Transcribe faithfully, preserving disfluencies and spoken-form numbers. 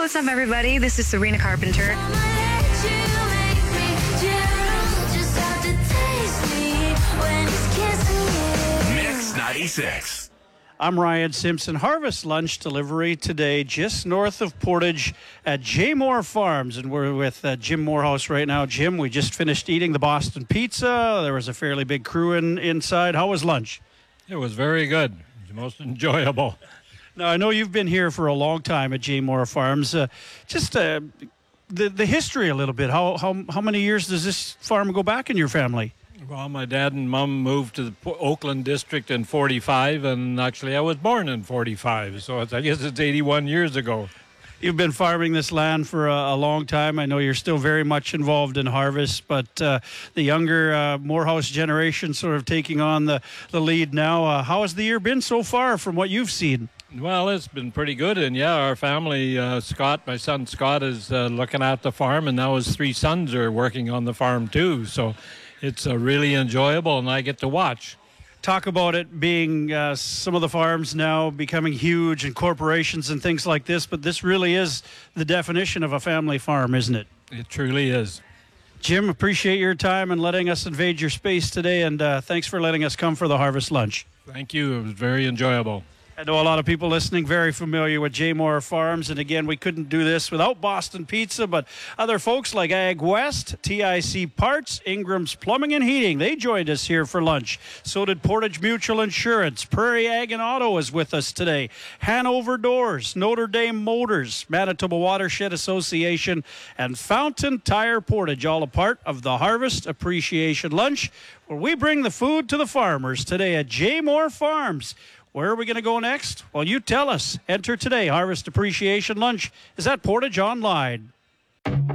what's up, everybody? This is Serena Carpenter. Mix ninety-six. I'm Ryan Simpson. Harvest lunch delivery today just north of Portage at J. Moore Farms. And we're with uh, Jim Morehouse right now. Jim, we just finished eating the Boston Pizza. There was a fairly big crew in, inside. How was lunch? It was very good. It was most enjoyable. Now, I know you've been here for a long time at J. Moore Farms. Uh, just uh, the, the history a little bit. How, how, how many years does this farm go back in your family? Well, my dad and mom moved to the Oakland district in forty-five, and actually I was born in forty-five, so it's, I guess it's eighty-one years ago. You've been farming this land for a, a long time. I know you're still very much involved in harvest, but uh, the younger uh, Morehouse generation sort of taking on the, the lead now. Uh, how has the year been so far from what you've seen? Well, it's been pretty good, and yeah, our family, uh, Scott, my son Scott, is uh, looking at the farm, and now his three sons are working on the farm too, so it's uh, really enjoyable, and I get to watch. Talk about it being uh, some of the farms now becoming huge and corporations and things like this, but this really is the definition of a family farm, isn't it? It truly is. Jim, appreciate your time and letting us invade your space today, and uh, thanks for letting us come for the harvest lunch. Thank you. It was very enjoyable. I know a lot of people listening very familiar with J. Moore Farms, and again, we couldn't do this without Boston Pizza, but other folks like Ag West, T I C Parts, Ingram's Plumbing and Heating, they joined us here for lunch. So did Portage Mutual Insurance. Prairie Ag and Auto is with us today. Hanover Doors, Notre Dame Motors, Manitoba Watershed Association, and Fountain Tire Portage, all a part of the Harvest Appreciation Lunch, where we bring the food to the farmers today at J. Moore Farms. Where are we going to go next? Well, you tell us. Enter today. Harvest Appreciation Lunch is at Portage Online.